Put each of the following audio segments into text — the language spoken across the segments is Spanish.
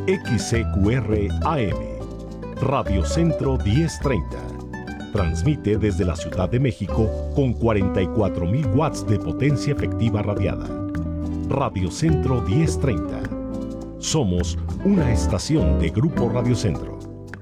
XCQR AM, Radio Centro 1030. Transmite desde la Ciudad de México con 44.000 watts de potencia efectiva radiada. Radio Centro 1030. Somos una estación de Grupo Radio Centro.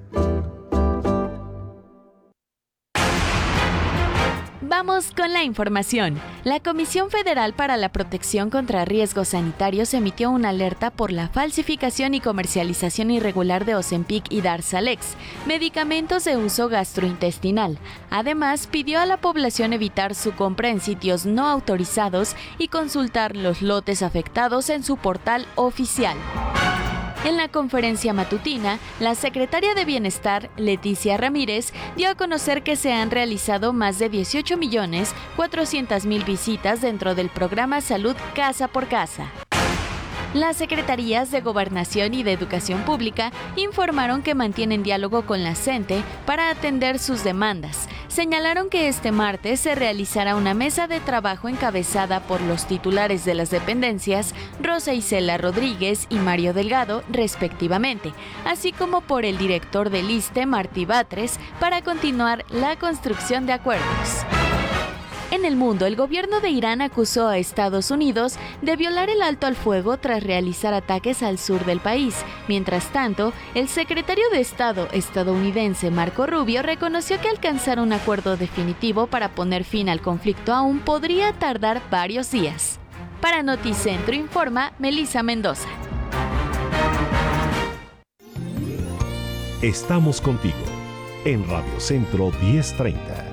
Vamos con la información. La Comisión Federal para la Protección contra Riesgos Sanitarios emitió una alerta por la falsificación y comercialización irregular de Ozempic y Darzalex, medicamentos de uso gastrointestinal. Además, pidió a la población evitar su compra en sitios no autorizados y consultar los lotes afectados en su portal oficial. En la conferencia matutina, la secretaria de Bienestar, Leticia Ramírez, dio a conocer que se han realizado más de 18.400.000 visitas dentro del programa Salud Casa por Casa. Las secretarías de Gobernación y de Educación Pública informaron que mantienen diálogo con la CENTE para atender sus demandas. Señalaron que este martes se realizará una mesa de trabajo encabezada por los titulares de las dependencias, Rosa Isela Rodríguez y Mario Delgado, respectivamente, así como por el director del ISSSTE, Martí Batres, para continuar la construcción de acuerdos. En el mundo, el gobierno de Irán acusó a Estados Unidos de violar el alto al fuego tras realizar ataques al sur del país. Mientras tanto, el secretario de Estado estadounidense Marco Rubio reconoció que alcanzar un acuerdo definitivo para poner fin al conflicto aún podría tardar varios días. Para Noticentro informa Melissa Mendoza. Estamos contigo en Radio Centro 1030.